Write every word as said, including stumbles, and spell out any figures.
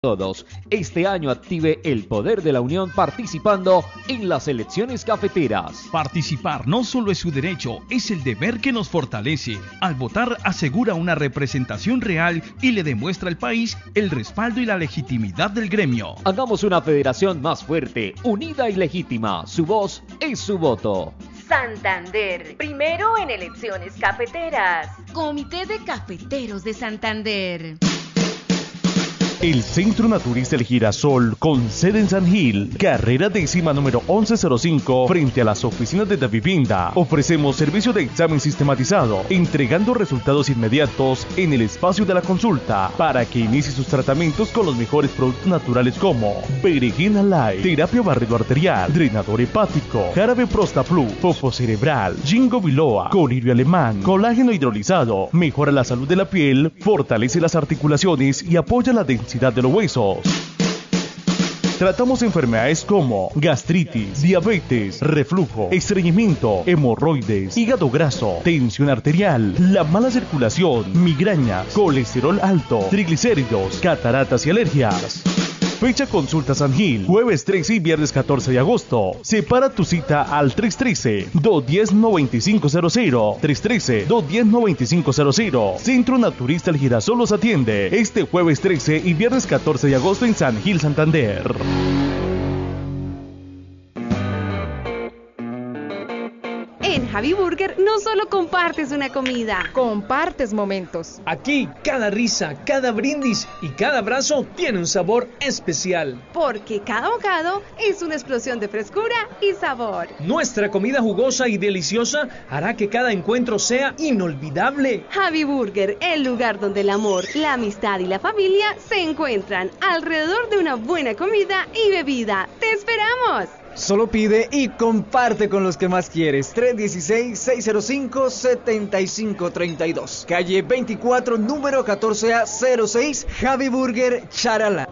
Todos. Este año active el poder de la unión participando en las elecciones cafeteras. Participar no solo es su derecho, es el deber que nos fortalece. Al votar asegura una representación real y le demuestra al país el respaldo y la legitimidad del gremio. Hagamos una federación más fuerte, unida y legítima. Su voz es su voto. Santander, primero en elecciones cafeteras. Comité de Cafeteros de Santander. El Centro Naturista El Girasol, con sede en San Gil, carrera décima número once cero cinco, frente a las oficinas de Davivienda. Ofrecemos servicio de examen sistematizado, entregando resultados inmediatos en el espacio de la consulta, para que inicie sus tratamientos con los mejores productos naturales como Berenjena Light, terapia barrido arterial, drenador hepático, jarabe Prostaplu, fofo cerebral, Ginkgo biloba, colirio alemán, colágeno hidrolizado, mejora la salud de la piel, fortalece las articulaciones y apoya la densidad de los huesos. Tratamos enfermedades como gastritis, diabetes, reflujo, estreñimiento, hemorroides, hígado graso, tensión arterial, la mala circulación, migrañas, colesterol alto, triglicéridos, cataratas y alergias. Fecha consulta San Gil, jueves trece y viernes catorce de agosto. Separa tu cita al tres uno tres, dos uno cero, nueve cinco cero cero, tres uno tres, dos uno cero, nueve cinco cero cero. Centro Naturista El Girasol los atiende este jueves trece y viernes catorce de agosto en San Gil, Santander. En Javi Burger no solo compartes una comida, compartes momentos. Aquí cada risa, cada brindis y cada abrazo tiene un sabor especial. Porque cada bocado es una explosión de frescura y sabor. Nuestra comida jugosa y deliciosa hará que cada encuentro sea inolvidable. Javi Burger, el lugar donde el amor, la amistad y la familia se encuentran alrededor de una buena comida y bebida. ¡Te esperamos! Solo pide y comparte con los que más quieres. tres uno seis, seis cero cinco, siete cinco tres dos. Calle veinticuatro, número catorce A cero seis, Javi Burger, Charalá.